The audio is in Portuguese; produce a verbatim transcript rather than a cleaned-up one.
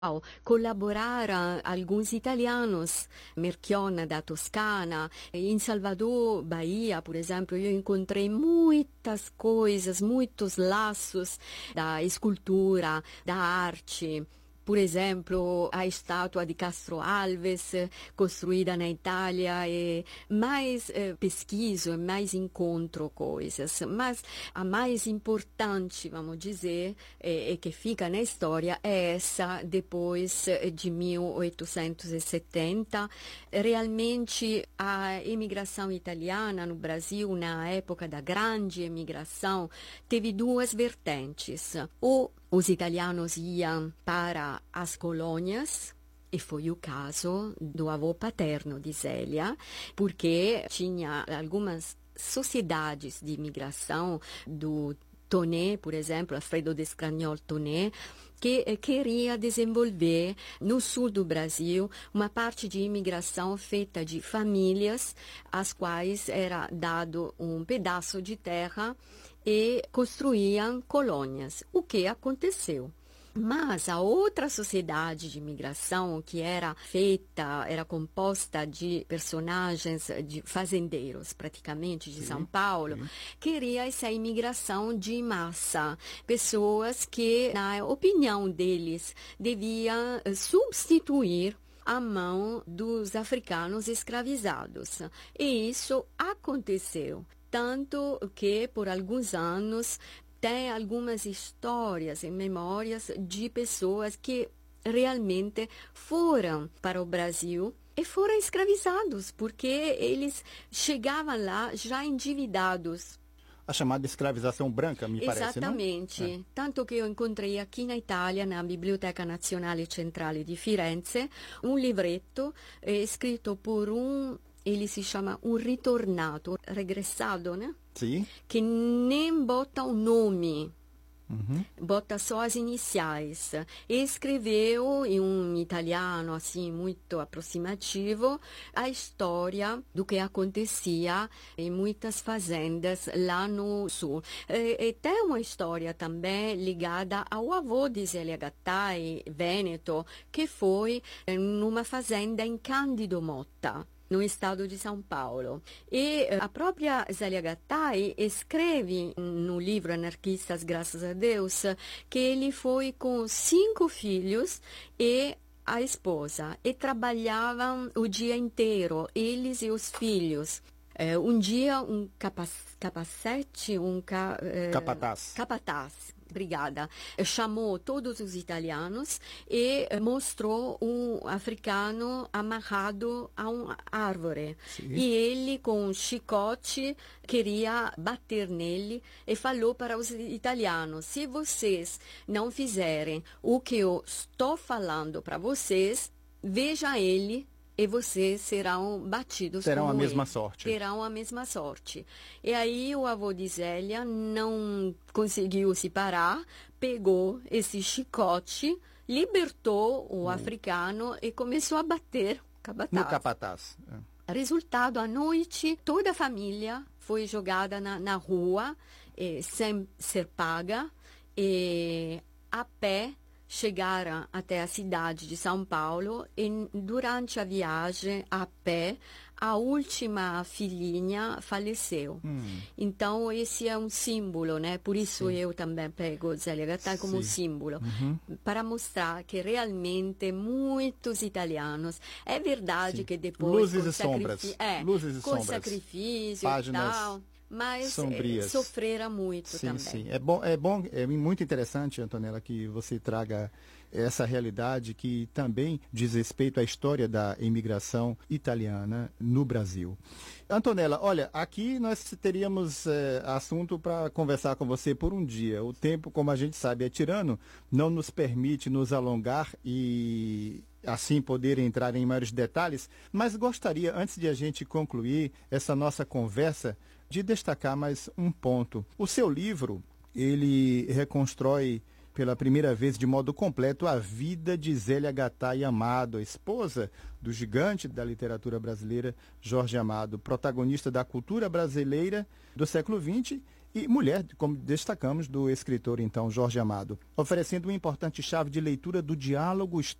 Collaboraram alguns italianos, Melchiona da Toscana, em Salvador, Bahia, por exemplo, eu encontrei muitas coisas, muitos laços da escultura, da arte. Por exemplo, a estátua de Castro Alves, construída na Itália, e mais eh, pesquiso, mais encontro coisas. Mas a mais importante, vamos dizer, e eh, que fica na história, é essa depois de mil oitocentos e setenta. Realmente, a imigração italiana no Brasil, na época da grande imigração, teve duas vertentes. Ou os italianos iam para as colônias, e foi o caso do avô paterno de Zélia, porque tinha algumas sociedades de imigração do Toné, por exemplo, Alfredo Descragnol Toné, que eh, queria desenvolver no sul do Brasil uma parte de imigração feita de famílias, às quais era dado um pedaço de terra e construíam colônias, o que aconteceu. Mas a outra sociedade de imigração, que era feita, era composta de personagens, de fazendeiros, praticamente, de sim, São Paulo, sim, queria essa imigração de massa. Pessoas que, na opinião deles, deviam substituir a mão dos africanos escravizados. E isso aconteceu. Tanto que, por alguns anos, tem algumas histórias e memórias de pessoas que realmente foram para o Brasil e foram escravizados, porque eles chegavam lá já endividados. A chamada escravização branca, me parece, Exatamente. não? É. Tanto que eu encontrei aqui na Itália, na Biblioteca Nazionale Centrale di Firenze, um livretto eh, escrito por um, ele se chama um ritornato, regressado, né? Sim. Que nem bota o nome, uhum, bota só as iniciais. E escreveu em um italiano assim muito aproximativo a história do que acontecia em muitas fazendas lá no sul. E, e tem uma história também ligada ao avô de Zélia Gattai, Veneto, que foi numa fazenda em Cândido Motta, no estado de São Paulo. E a própria Zélia Gattai escreve no livro Anarquistas, Graças a Deus, que ele foi com cinco filhos e a esposa, e trabalhavam o dia inteiro, eles e os filhos. É, um dia, um capa capacete, um ca é, capataz. capataz, obrigada, chamou todos os italianos e mostrou um africano amarrado a uma árvore. Sim. E ele, com um chicote, queria bater nele e falou para os italianos: se vocês não fizerem o que eu estou falando para vocês, veja ele, e vocês serão batidos. Terão como a mesma ele. sorte. Terão a mesma sorte. E aí o avô de Zélia não conseguiu se parar, pegou esse chicote, libertou o hum. africano e começou a bater capataz. No capataz. É. Resultado, à noite, toda a família foi jogada na, na rua, eh, sem ser paga, e a pé chegaram até a cidade de São Paulo, e durante a viagem a pé, a última filhinha faleceu. Hum. Então, esse é um símbolo, né? Por isso sim, eu também pego Zélia Gattai como sim, símbolo, uhum, para mostrar que realmente muitos italianos, é verdade sim, que depois... Luzes e sombras. É, Luzes e com sombras. sacrifício Páginas... e tal... Mas sombrias. sofreram muito sim, também. Sim, é bom, é bom, é muito interessante, Antonella, que você traga essa realidade que também diz respeito à história da imigração italiana no Brasil. Antonella, olha, aqui nós teríamos é, assunto para conversar com você por um dia. O tempo, como a gente sabe, é tirano, não nos permite nos alongar e assim poder entrar em maiores detalhes, mas gostaria, antes de a gente concluir essa nossa conversa, de destacar mais um ponto. O seu livro, ele reconstrói pela primeira vez de modo completo a vida de Zélia Gattai Amado, esposa do gigante da literatura brasileira Jorge Amado, protagonista da cultura brasileira do século vinte E mulher, como destacamos, do escritor, então, Jorge Amado, oferecendo uma importante chave de leitura do diálogo